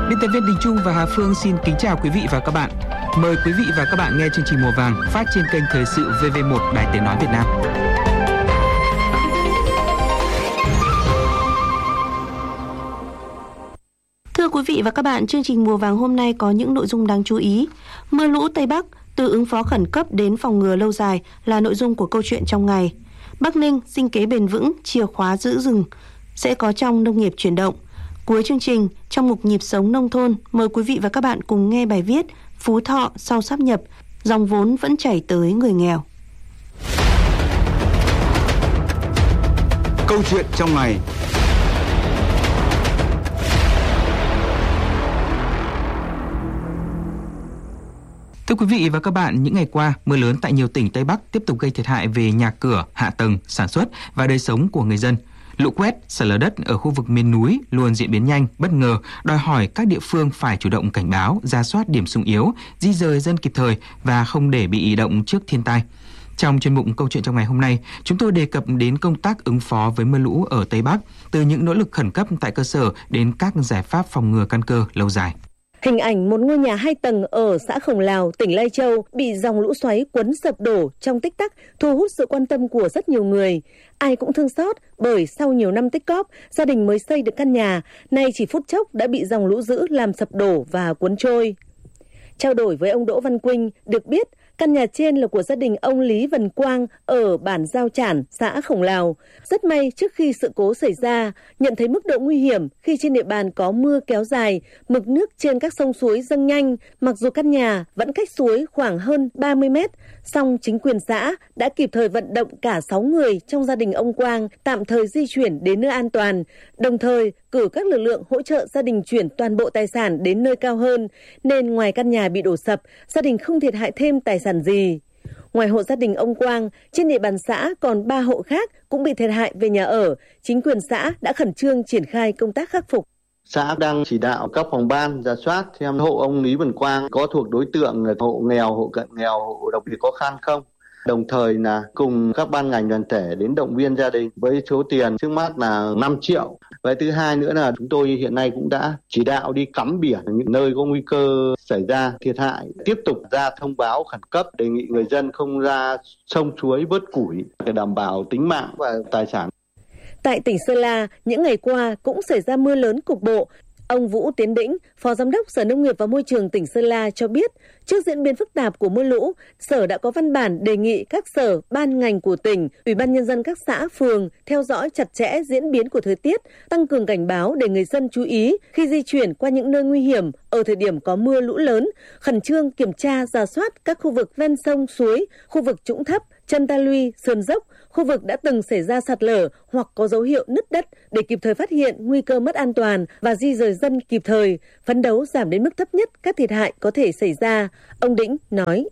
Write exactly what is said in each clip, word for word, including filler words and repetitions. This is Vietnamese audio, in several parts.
Biên tập viên Đình Trung và Hà Phương xin kính chào quý vị và các bạn. Mời quý vị và các bạn nghe chương trình Mùa Vàng phát trên kênh Thời sự vê vê một Đài Tiếng nói Việt Nam. Thưa quý vị và các bạn, chương trình Mùa Vàng hôm nay có những nội dung đáng chú ý. Mưa lũ Tây Bắc, từ ứng phó khẩn cấp đến phòng ngừa lâu dài là nội dung của câu chuyện trong ngày. Bắc Ninh, sinh kế bền vững, chìa khóa giữ rừng sẽ có trong nông nghiệp chuyển động. Cuối chương trình, trong mục nhịp sống nông thôn, mời quý vị và các bạn cùng nghe bài viết Phú Thọ sau sáp nhập, dòng vốn vẫn chảy tới người nghèo. Câu chuyện trong ngày. Thưa quý vị và các bạn, những ngày qua, mưa lớn tại nhiều tỉnh Tây Bắc tiếp tục gây thiệt hại về nhà cửa, hạ tầng, sản xuất và đời sống của người dân. Lũ quét, sạt lở đất ở khu vực miền núi luôn diễn biến nhanh, bất ngờ, đòi hỏi các địa phương phải chủ động cảnh báo, rà soát điểm xung yếu, di dời dân kịp thời và không để bị động trước thiên tai. Trong chuyên mục Câu chuyện trong ngày hôm nay, chúng tôi đề cập đến công tác ứng phó với mưa lũ ở Tây Bắc, từ những nỗ lực khẩn cấp tại cơ sở đến các giải pháp phòng ngừa căn cơ lâu dài. Hình ảnh một ngôi nhà hai tầng ở xã Khổng Lào, tỉnh Lai Châu bị dòng lũ xoáy cuốn sập đổ trong tích tắc thu hút sự quan tâm của rất nhiều người. Ai cũng thương xót bởi sau nhiều năm tích cóp, gia đình mới xây được căn nhà, nay chỉ phút chốc đã bị dòng lũ dữ làm sập đổ và cuốn trôi. Trao đổi với ông Đỗ Văn Quynh, được biết căn nhà trên là của gia đình ông Lý Văn Quang ở bản Giao Chản, xã Khổng Lào. Rất may trước khi sự cố xảy ra, nhận thấy mức độ nguy hiểm khi trên địa bàn có mưa kéo dài, mực nước trên các sông suối dâng nhanh, mặc dù căn nhà vẫn cách suối khoảng hơn ba mươi mét, song chính quyền xã đã kịp thời vận động cả sáu người trong gia đình ông Quang tạm thời di chuyển đến nơi an toàn, đồng thời cử các lực lượng hỗ trợ gia đình chuyển toàn bộ tài sản đến nơi cao hơn, nên ngoài căn nhà bị đổ sập, gia đình không thiệt hại thêm tài sản gì. Ngoài hộ gia đình ông Quang, trên địa bàn xã còn ba hộ khác cũng bị thiệt hại về nhà ở. Chính quyền xã đã khẩn trương triển khai công tác khắc phục. Xã đang chỉ đạo các phòng ban rà soát xem hộ ông Lý Văn Quang có thuộc đối tượng hộ nghèo, hộ cận nghèo, hộ đặc biệt khó khăn không. Đồng thời là cùng các ban ngành đoàn thể đến động viên gia đình với số tiền trước mắt là năm triệu. Và thứ hai nữa là chúng tôi hiện nay cũng đã chỉ đạo đi cắm biển những nơi có nguy cơ xảy ra thiệt hại. Tiếp tục ra thông báo khẩn cấp đề nghị người dân không ra sông suối vớt củi để đảm bảo tính mạng và tài sản. Tại tỉnh Sơn La, những ngày qua cũng xảy ra mưa lớn cục bộ. Ông Vũ Tiến Đĩnh, Phó Giám đốc Sở Nông nghiệp và Môi trường tỉnh Sơn La cho biết, trước diễn biến phức tạp của mưa lũ, Sở đã có văn bản đề nghị các sở, ban ngành của tỉnh, Ủy ban Nhân dân các xã, phường theo dõi chặt chẽ diễn biến của thời tiết, tăng cường cảnh báo để người dân chú ý khi di chuyển qua những nơi nguy hiểm ở thời điểm có mưa lũ lớn, khẩn trương kiểm tra, rà soát các khu vực ven sông, suối, khu vực trũng thấp, chân ta luy, sườn dốc, khu vực đã từng xảy ra sạt lở hoặc có dấu hiệu nứt đất để kịp thời phát hiện nguy cơ mất an toàn và di dời dân kịp thời, phấn đấu giảm đến mức thấp nhất các thiệt hại có thể xảy ra. Ông Đĩnh nói.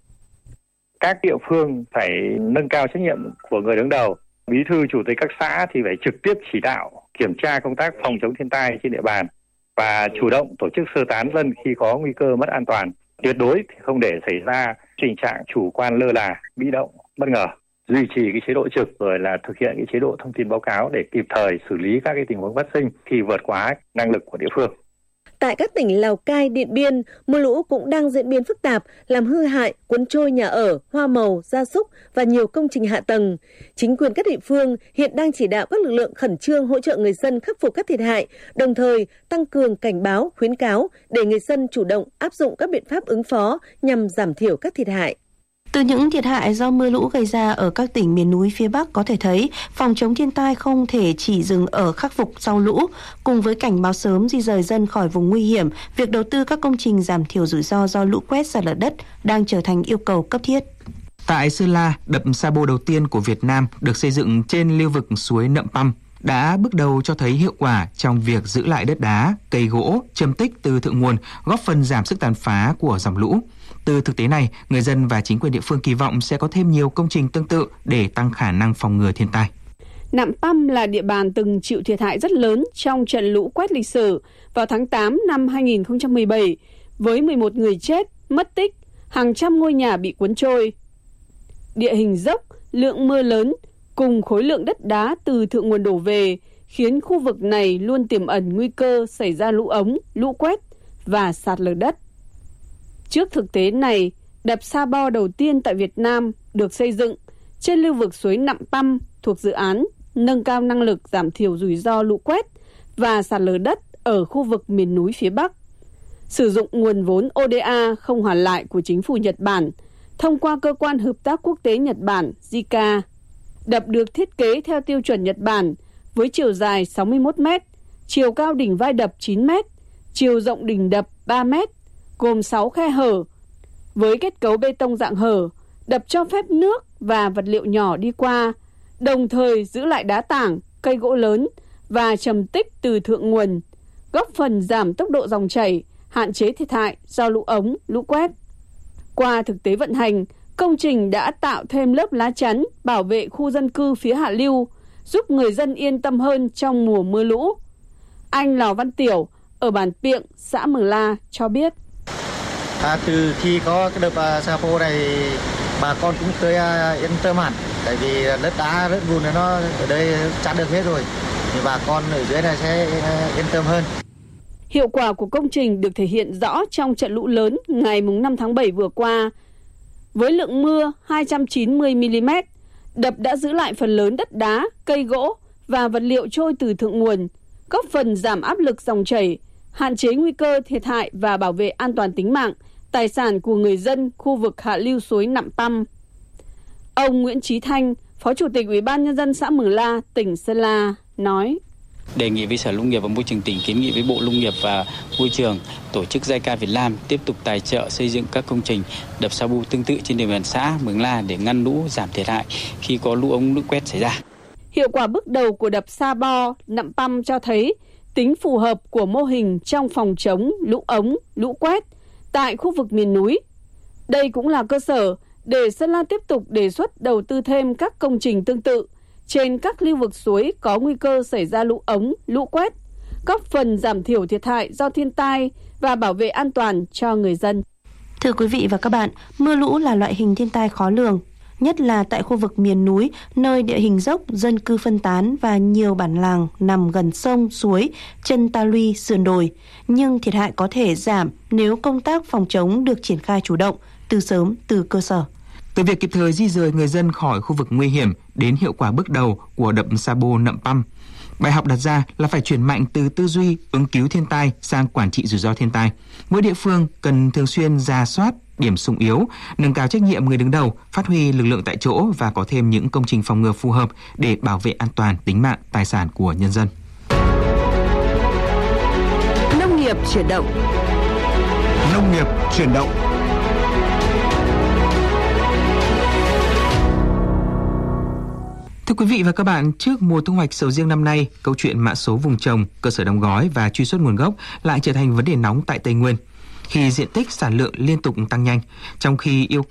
Các địa phương phải nâng cao trách nhiệm của người đứng đầu. Bí thư chủ tịch các xã thì phải trực tiếp chỉ đạo kiểm tra công tác phòng chống thiên tai trên địa bàn và chủ động tổ chức sơ tán dân khi có nguy cơ mất an toàn. Tuyệt đối thì không để xảy ra tình trạng chủ quan lơ là, bị động, bất ngờ. Duy trì cái chế độ trực rồi là thực hiện cái chế độ thông tin báo cáo để kịp thời xử lý các cái tình huống phát sinh khi vượt quá năng lực của địa phương. Tại các tỉnh Lào Cai, Điện Biên, mưa lũ cũng đang diễn biến phức tạp, làm hư hại, cuốn trôi nhà ở, hoa màu, gia súc và nhiều công trình hạ tầng. Chính quyền các địa phương hiện đang chỉ đạo các lực lượng khẩn trương hỗ trợ người dân khắc phục các thiệt hại, đồng thời tăng cường cảnh báo, khuyến cáo để người dân chủ động áp dụng các biện pháp ứng phó nhằm giảm thiểu các thiệt hại. Từ những thiệt hại do mưa lũ gây ra ở các tỉnh miền núi phía Bắc có thể thấy, phòng chống thiên tai không thể chỉ dừng ở khắc phục sau lũ. Cùng với cảnh báo sớm di dời dân khỏi vùng nguy hiểm, việc đầu tư các công trình giảm thiểu rủi ro do lũ quét, sạt lở đất đang trở thành yêu cầu cấp thiết. Tại Sơn La, đập Sabo đầu tiên của Việt Nam được xây dựng trên lưu vực suối Nậm Păm đã bước đầu cho thấy hiệu quả trong việc giữ lại đất đá, cây gỗ, châm tích từ thượng nguồn, góp phần giảm sức tàn phá của dòng lũ. Từ thực tế này, người dân và chính quyền địa phương kỳ vọng sẽ có thêm nhiều công trình tương tự để tăng khả năng phòng ngừa thiên tai. Nậm Păm là địa bàn từng chịu thiệt hại rất lớn trong trận lũ quét lịch sử vào tháng tám năm hai nghìn không trăm mười bảy, với mười một người chết, mất tích, hàng trăm ngôi nhà bị cuốn trôi. Địa hình dốc, lượng mưa lớn cùng khối lượng đất đá từ thượng nguồn đổ về khiến khu vực này luôn tiềm ẩn nguy cơ xảy ra lũ ống, lũ quét, và sạt lở đất. Trước thực tế này, đập Sa Bo đầu tiên tại Việt Nam được xây dựng trên lưu vực suối Nậm Păm thuộc dự án nâng cao năng lực giảm thiểu rủi ro lũ quét và sạt lở đất ở khu vực miền núi phía Bắc. Sử dụng nguồn vốn o đê a không hoàn lại của chính phủ Nhật Bản thông qua Cơ quan Hợp tác Quốc tế Nhật Bản (gi ca a). Đập được thiết kế theo tiêu chuẩn Nhật Bản với chiều dài sáu mươi mốt mét, chiều cao đỉnh vai đập chín mét, chiều rộng đỉnh đập ba mét, gồm sáu khe hở. Với kết cấu bê tông dạng hở, đập cho phép nước và vật liệu nhỏ đi qua, đồng thời giữ lại đá tảng, cây gỗ lớn và trầm tích từ thượng nguồn, góp phần giảm tốc độ dòng chảy, hạn chế thiệt hại do lũ ống, lũ quét. Qua thực tế vận hành, công trình đã tạo thêm lớp lá chắn bảo vệ khu dân cư phía hạ lưu, giúp người dân yên tâm hơn trong mùa mưa lũ. Anh Lò Văn Tiểu ở bản Piệng, xã Mường La cho biết. À, từ khi có cái đập uh, Sa Po này, bà con cũng khơi uh, yên tâm hẳn, tại vì đất đá, đất bùn nó ở đây chắn được hết rồi, thì bà con ở dưới này sẽ uh, yên tâm hơn. Hiệu quả của công trình được thể hiện rõ trong trận lũ lớn ngày năm tháng bảy vừa qua. Với lượng mưa hai trăm chín mươi mi li mét, đập đã giữ lại phần lớn đất đá, cây gỗ và vật liệu trôi từ thượng nguồn, góp phần giảm áp lực dòng chảy, hạn chế nguy cơ thiệt hại và bảo vệ an toàn tính mạng, tài sản của người dân khu vực hạ lưu suối Nậm Păm. Ông Nguyễn Chí Thanh, Phó Chủ tịch Ủy ban Nhân dân xã Mường La, tỉnh Sơn La, nói. Đề nghị với Sở Nông nghiệp và Môi trường tỉnh kiến nghị với Bộ Nông nghiệp và Môi trường tổ chức gi ca a Việt Nam tiếp tục tài trợ xây dựng các công trình đập Sa Bu tương tự trên địa bàn xã Mường La để ngăn lũ, giảm thiệt hại khi có lũ ống, lũ quét xảy ra. Hiệu quả bước đầu của đập Sa Bo, Nậm Păm cho thấy tính phù hợp của mô hình trong phòng chống lũ ống, lũ quét tại khu vực miền núi. Đây cũng là cơ sở để Sơn La tiếp tục đề xuất đầu tư thêm các công trình tương tự trên các lưu vực suối có nguy cơ xảy ra lũ ống, lũ quét, góp phần giảm thiểu thiệt hại do thiên tai và bảo vệ an toàn cho người dân. Thưa quý vị và các bạn, mưa lũ là loại hình thiên tai khó lường, nhất là tại khu vực miền núi, nơi địa hình dốc, dân cư phân tán và nhiều bản làng nằm gần sông, suối, chân ta luy, sườn đồi. Nhưng thiệt hại có thể giảm nếu công tác phòng chống được triển khai chủ động, từ sớm, từ cơ sở. Từ việc kịp thời di dời người dân khỏi khu vực nguy hiểm đến hiệu quả bước đầu của đập Sa Bo Nậm Păm, bài học đặt ra là phải chuyển mạnh từ tư duy ứng cứu thiên tai sang quản trị rủi ro thiên tai. Mỗi địa phương cần thường xuyên rà soát điểm xung yếu, nâng cao trách nhiệm người đứng đầu, phát huy lực lượng tại chỗ và có thêm những công trình phòng ngừa phù hợp để bảo vệ an toàn tính mạng, tài sản của nhân dân. Nông nghiệp chuyển động. Nông nghiệp chuyển động. Thưa quý vị và các bạn, trước mùa thu hoạch sầu riêng năm nay, câu chuyện mã số vùng trồng, cơ sở đóng gói và truy xuất nguồn gốc lại trở thành vấn đề nóng tại Tây Nguyên. Khi diện tích sản lượng liên tục tăng nhanh, trong khi yêu cầu